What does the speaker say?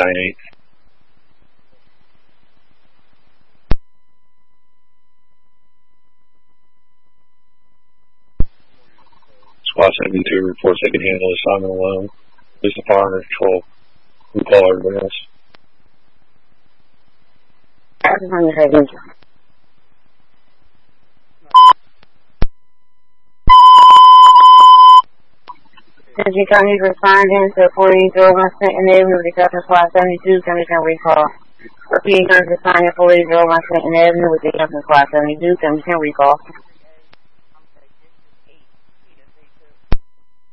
9-8. Squad 72 reports they can handle the assignment alone. Police and fire under control. We call everyone else. Century County responding to 4001 Avenue with the Captain Squad 72, Commission recall. Repeating County responding to 4001 Avenue with the Captain Squad 72, Commission recall.